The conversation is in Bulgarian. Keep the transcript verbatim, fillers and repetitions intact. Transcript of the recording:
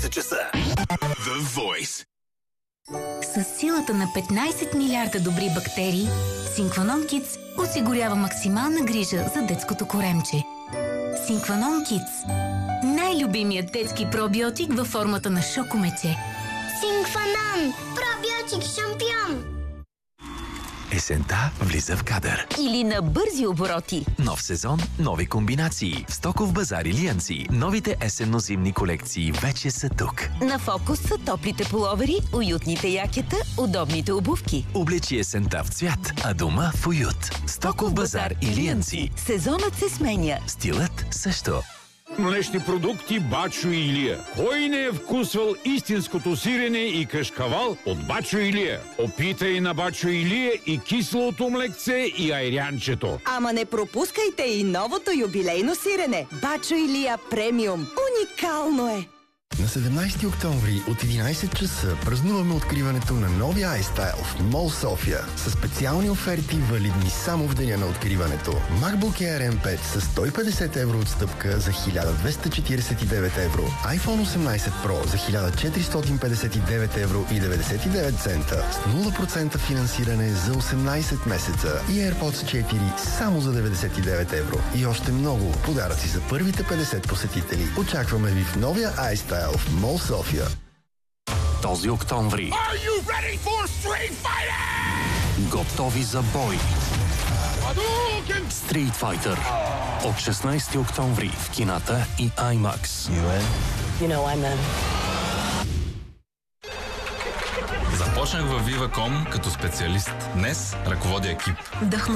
седемнайсет часа. The Voice. С силата на петнайсет милиарда добри бактерии, Синкванон Kids осигурява максимална грижа за детското коремче. Синкванон Kids. Най-любимият детски пробиотик във формата на шокомече. Синкванон. Пробиотик шампион. Есента влиза в кадър. Или на бързи обороти. Нов сезон, нови комбинации. В Стоков базар Илиянци. Новите есенно-зимни колекции вече са тук. На фокус са топлите пуловери, уютните якета, удобните обувки. Облечи есента в цвят, а дома в уют. Стоков базар Илиянци. Сезонът се сменя. Стилът също. Млечни продукти Бачо Илия. Кой не е вкусвал истинското сирене и кашкавал от Бачо Илия? Опитай на Бачо Илия и киселото млекце и айрянчето. Ама не пропускайте и новото юбилейно сирене. Бачо Илия премиум. Уникално е! На седемнайсети октомври от единайсет часа празнуваме откриването на новия iStyle в Мол София с специални оферти, валидни само в деня на откриването. MacBook Air ем пет с сто и петдесет евро отстъпка за хиляда двеста четирийсет и девет евро, iPhone осемнайсет Pro за хиляда четиристотин петдесет и девет евро и деветдесет и девет цента с нула процента финансиране за осемнайсет месеца и AirPods четири само за деветдесет и девет евро. И още много подаръци за първите петдесет посетители. Очакваме ви в новия iStyle в Мол София. Този октомври. Готови за бой. Street Fighter. От шестнайсети октомври в кината и IMAX. You know I'm in. Започнах във Viva точка com като специалист. Днес ръководя екип.